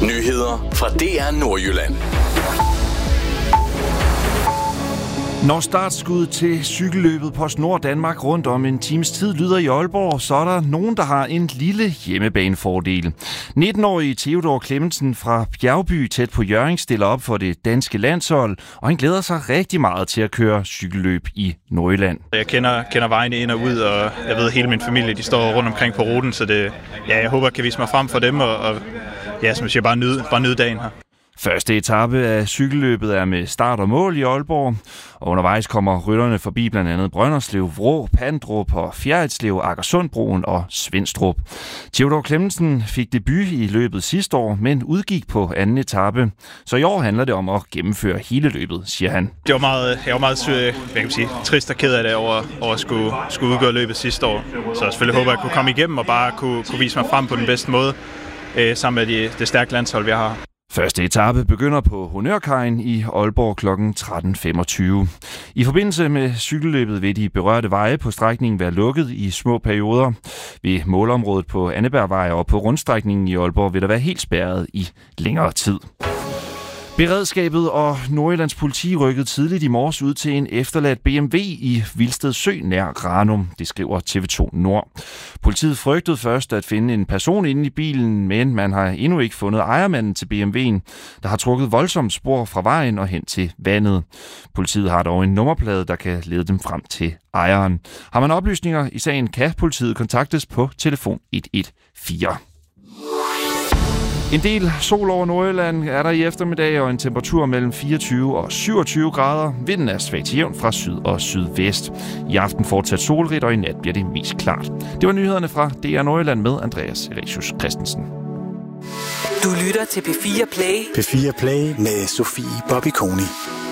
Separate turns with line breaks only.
Nyheder fra DR Nordjylland.
Når startskuddet til cykelløbet på Snor Danmark rundt om en times tid lyder i Aalborg, så er der nogen, der har en lille hjemmebanefordel. 19-årige Theodor Clemmensen fra Bjergby tæt på Hjørring stiller op for det danske landshold, og han glæder sig rigtig meget til at køre cykelløb i Nordjylland.
Jeg kender vejene ind og ud, og jeg ved, at hele min familie de står rundt omkring på ruten, så jeg håber, jeg kan vise mig frem for dem, og som jeg siger, bare nyde dagen her.
Første etape af cykelløbet er med start og mål i Aalborg, og undervejs kommer rytterne forbi blandt andet Brønderslev, Vrå, Pandrup og Fjerritslev, Akersundbroen og Svenstrup. Theodor Clemmensen fik debut i løbet sidste år, men udgik på anden etape. Så i år handler det om at gennemføre hele løbet, siger han.
Jeg var meget trist og ked af det over at skulle udgøre løbet sidste år. Så jeg selvfølgelig håber, at jeg kunne komme igennem og bare kunne vise mig frem på den bedste måde sammen med det stærke landshold, vi har.
Første etape begynder på Honørkajen i Aalborg kl. 13.25. I forbindelse med cykelløbet vil de berørte veje på strækningen være lukket i små perioder. Ved målområdet på Annebergvej og på rundstrækningen i Aalborg vil der være helt spærret i længere tid. Beredskabet og Nordjyllands politi rykkede tidligt i morges ud til en efterladt BMW i Vilsted Sø nær Ranum, det skriver TV2 Nord. Politiet frygtede først at finde en person inde i bilen, men man har endnu ikke fundet ejermanden til BMW'en, der har trukket voldsomt spor fra vejen og hen til vandet. Politiet har dog en nummerplade, der kan lede dem frem til ejeren. Har man oplysninger i sagen, kan politiet kontaktes på telefon 114. En del sol over Nordjylland er der i eftermiddag, og en temperatur mellem 24 og 27 grader. Vinden er svagt til jævn fra syd og sydvest. I aften fortsat solrigt, og i nat bliver det mest klart. Det var nyhederne fra DR Nordjylland med Andreas Elesius Christensen.
Du lytter til P4 Play.
P4 Play med Sofie Bobby Koni.